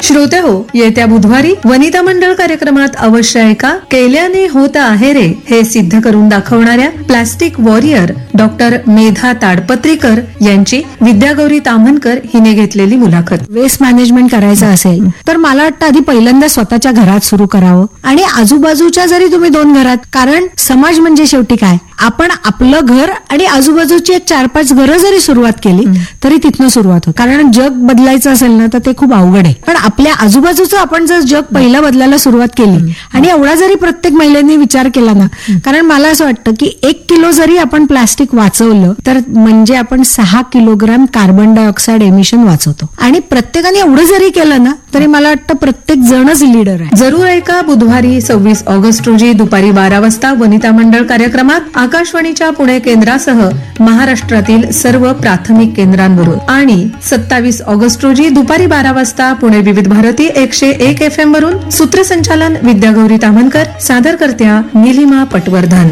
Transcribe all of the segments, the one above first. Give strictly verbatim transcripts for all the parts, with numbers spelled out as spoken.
श्रोते हो, येत्या बुधवारी वनिता मंडळ कार्यक्रमात अवश्य ऐका. केल्याने होत आहे रे हे सिद्ध करून दाखवणाऱ्या प्लास्टिक वॉरियर डॉक्टर मेधा ताडपत्रीकर यांची विद्यागौरी ताम्हनकर हिने घेतलेली मुलाखत. वेस्ट मॅनेजमेंट करायचं असेल तर मला वाटतं आधी पहिल्यांदा स्वतःच्या घरात सुरू करावं आणि आजूबाजूच्या जरी तुम्ही दोन घरात, कारण समाज म्हणजे शेवटी काय, आपण आपलं घर आणि आजूबाजूची एक चार पाच घरं जरी सुरुवात केली तरी तिथनं सुरुवात होत. कारण जग बदलायचं असेल ना तर ते खूप अवघड आहे, पण आपल्या आजूबाजूचं आपण जर जग पहिलं बदलायला सुरुवात केली आणि एवढा जरी प्रत्येक महिलेने विचार केला ना, कारण मला असं वाटतं की एक किलो जरी आपण प्लास्टिक वाचवलं तर म्हणजे आपण सहा किलोग्राम कार्बन डायऑक्साईड एमिशन वाचवतो. आणि प्रत्येकाने एवढं जरी केलं ना तरी मला वाटतं प्रत्येक जणच लीडर आहे. जरूर ऐका बुधवारी सव्वीस ऑगस्ट रोजी दुपारी बारा वाजता वनिता मंडळ कार्यक्रमात आकाशवाणीच्या पुणे केंद्रासह महाराष्ट्रातील सर्व प्राथमिक केंद्रांवरून आणि सत्तावीस ऑगस्ट रोजी दुपारी बारा वाजता पुणे विविध भारती एकशे एक एफ एम वरून. सूत्रसंचालन विद्यागौरी ताम्हनकर, सादर करत्या निलिमा पटवर्धन.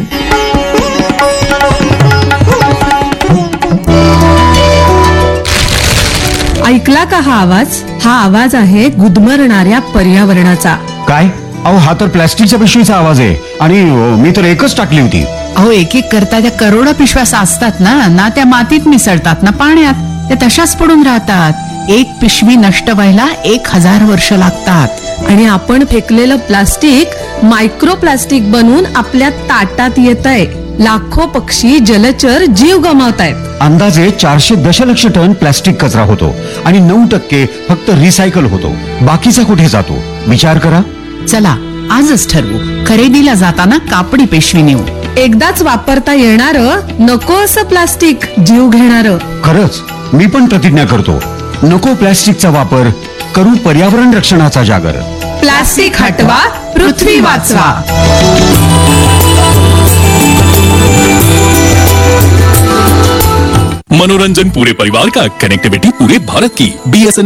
ऐकला का हा आवाज? हा आवाज आहे गुदमरणाऱ्या पर्यावरणाचा. काय? अहो हा तर प्लास्टिकच्या पिशवीचा आवाज आहे आणि अ, मी तर एकच टाकली होती. अहो एक एक करता त्या करोडो पिशव्या साचतात ना ना त्या मातीत मिसळतात ना पाण्यात, त्या तशाच पडून राहतात. एक पिशवी नष्ट व्हायला एक हजार वर्ष लागतात. आणि आपण फेकलेलं प्लास्टिक मायक्रो प्लास्टिक बनून आपल्या ताटात येतंय. लाखो पक्षी जलचर जीव गमावतायत. अंदाजे चारशे दशलक्ष टन प्लास्टिक कचरा होतो आणि नऊ टक्के फक्त रिसायकल होतो. बाकीचा कुठे जातो? विचार करा. चला आजच ठरवू, खरेदीला जाताना कापडी पिशवी नेऊ. एकदाच वापरता येणारं, नको असं प्लास्टिक जीव घेणारं. खरंच मी पण प्रतिज्ञा करतो, नको प्लास्टिकचा वापर करू, पर्यावरण रक्षणाचा जागर. प्लास्टिक हटवा, पृथ्वी वाचवा. मनोरंजन पूरे परिवार का, कनेक्टिविटी पूरे भारत की. बी एस एन एल